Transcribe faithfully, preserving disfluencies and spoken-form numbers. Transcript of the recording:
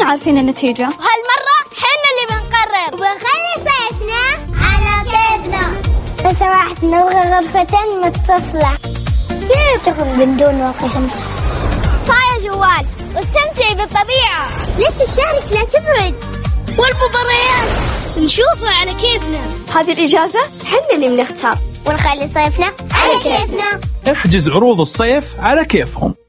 عارفين النتيجة. وهالمرة حنا اللي بنقرر وبنخلي صيفنا على كيفنا. لو سمحت نبغى غرفتين متصلة. كيف تاخذ من دون واقي شمس؟ طايا جوال واستمتعي بالطبيعة. ليش الشارك لا تبرد؟ والمباريات نشوفها على كيفنا. هذه الإجازة حنا اللي بنختار ونخلي صيفنا على كيفنا. احجز عروض الصيف على كيفهم.